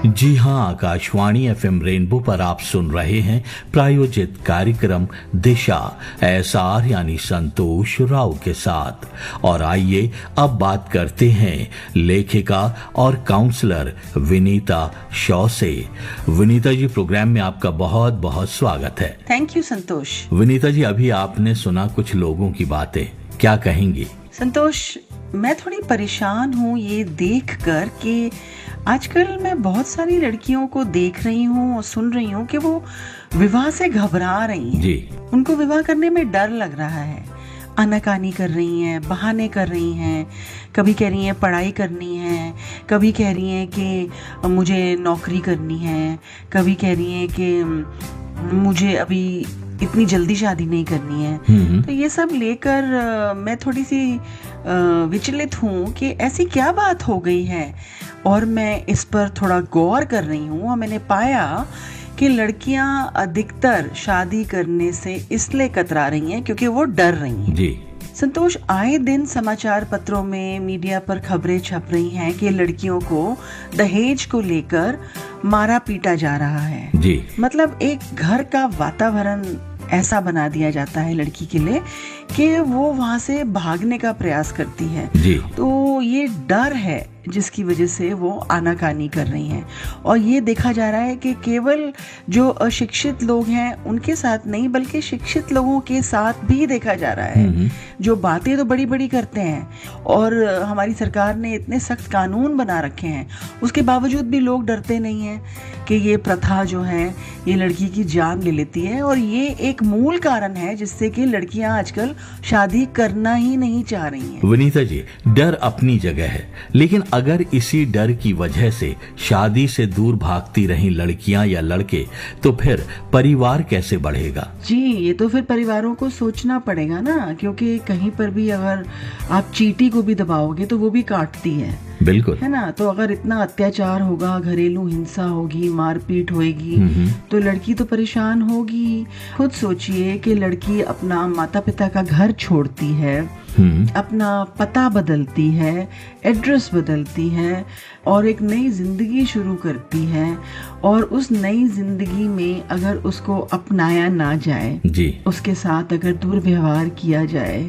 जी हाँ, Akashvani FM rainbow पर आप सुन रहे हैं प्रायोजित कार्यक्रम दिशा एसआर यानी संतोष राव के साथ। और आइए अब बात करते हैं लेखिका और काउंसलर विनीता शॉ से। विनीता जी, प्रोग्राम में आपका बहुत बहुत स्वागत है। थैंक यू संतोष। विनीता जी, अभी आपने सुना कुछ लोगों की बातें, क्या कहेंगी? संतोष, मैं थोड़ी परेशान हूँ ये देखकर कि आजकल मैं बहुत सारी लड़कियों को देख रही हूँ और सुन रही हूँ कि वो विवाह से घबरा रही हैं। जी। उनको विवाह करने में डर लग रहा है, आनाकानी कर रही हैं, बहाने कर रही हैं। कभी कह रही हैं पढ़ाई करनी है, कभी कह रही हैं कि मुझे नौकरी करनी है, कभी कह रही हैं कि मुझे अभी इतनी जल्दी शादी नहीं करनी है। तो ये सब लेकर मैं थोड़ी सी विचलित हूँ कि ऐसी क्या बात हो गई है। और मैं इस पर थोड़ा गौर कर रही हूँ और मैंने पाया कि लड़कियां अधिकतर शादी करने से इसलिए कतरा रही हैं क्योंकि वो डर रही हैं। जी संतोष, आए दिन समाचार पत्रों में, मीडिया पर खबरें छप रही हैं कि लड़कियों को दहेज को लेकर मारा पीटा जा रहा है। जी। मतलब एक घर का वातावरण ऐसा बना दिया जाता है लड़की के लिए कि वो वहां से भागने का प्रयास करती है। जी। तो ये डर है जिसकी वजह से वो आनाकानी कर रही हैं। और ये देखा जा रहा है कि केवल जो अशिक्षित लोग हैं उनके साथ नहीं, बल्कि शिक्षित लोगों के साथ भी देखा जा रहा है, जो बातें तो बड़ी बड़ी करते हैं और हमारी सरकार ने इतने सख्त कानून बना रखे हैं, उसके बावजूद भी लोग डरते नहीं हैं कि ये प्रथा जो है ये लड़की की जान ले लेती है। और ये एक मूल कारण है जिससे कि लड़कियां आजकल शादी करना ही नहीं चाह रही हैं। विनीता जी, डर अपनी जगह है, लेकिन अगर इसी डर की वजह से शादी से दूर भागती रही लड़कियां या लड़के, तो फिर परिवार कैसे बढ़ेगा? जी, ये तो फिर परिवारों को सोचना पड़ेगा ना, क्योंकि कहीं पर भी अगर आप चींटी को भी दबाओगे तो वो भी काटती है। बिल्कुल, है ना। तो अगर इतना अत्याचार होगा, घरेलू हिंसा होगी, मारपीट होगी, तो लड़की तो परेशान होगी। खुद सोचिए कि लड़की अपना माता पिता का घर छोड़ती है, अपना पता बदलती है, एड्रेस बदलती है और एक नई जिंदगी शुरू करती है। और उस नई जिंदगी में अगर उसको अपनाया ना जाए, जी, उसके साथ अगर दुर्व्यवहार किया जाए,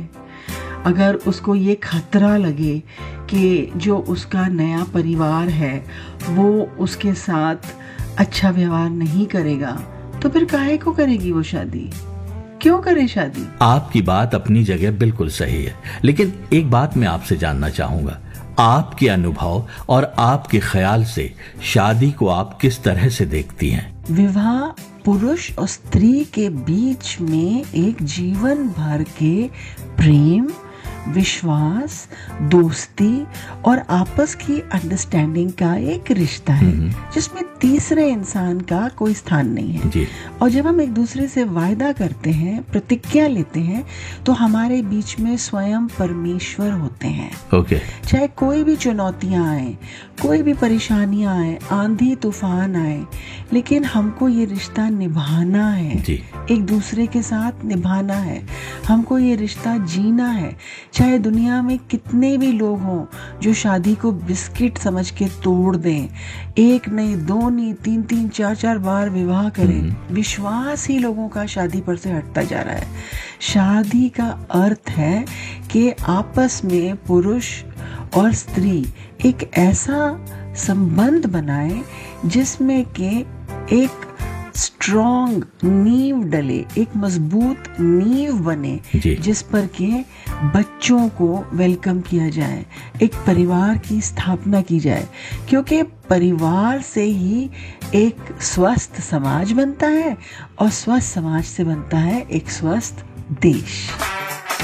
अगर उसको ये खतरा लगे कि जो उसका नया परिवार है वो उसके साथ अच्छा व्यवहार नहीं करेगा, तो फिर काहे को करेगी वो शादी? क्यों करे शादी? आपकी बात अपनी जगह बिल्कुल सही है, लेकिन एक बात मैं आपसे जानना चाहूंगा, आपके अनुभव और आपके ख्याल से शादी को आप किस तरह से देखती हैं? विवाह पुरुष और स्त्री के बीच में एक जीवन भर के प्रेम, विश्वास, दोस्ती और आपस की अंडरस्टैंडिंग का एक रिश्ता है जिसमें तीसरे इंसान का कोई स्थान नहीं है। जी। और जब हम एक दूसरे से वायदा करते हैं, प्रतिज्ञा लेते हैं, तो हमारे बीच में स्वयं परमेश्वर होते हैं। ओके। चाहे कोई भी चुनौतियां आए, कोई भी परेशानियां आए, आंधी तूफान आए, लेकिन हमको ये रिश्ता निभाना है। जी। एक दूसरे के साथ निभाना है, हमको ये रिश्ता जीना है। चाहे दुनिया में कितने भी लोग हों जो शादी को बिस्किट समझ के तोड़ दें, एक नहीं, दो नहीं, तीन तीन, चार चार बार विवाह करें, विश्वास ही लोगों का शादी पर से हटता जा रहा है। शादी का अर्थ है कि आपस में पुरुष और स्त्री एक ऐसा संबंध बनाए जिसमें के एक स्ट्रॉन्ग नींव डले, एक मजबूत नींव बने जिस पर के बच्चों को वेलकम किया जाए, एक परिवार की स्थापना की जाए, क्योंकि परिवार से ही एक स्वस्थ समाज बनता है और स्वस्थ समाज से बनता है एक स्वस्थ देश।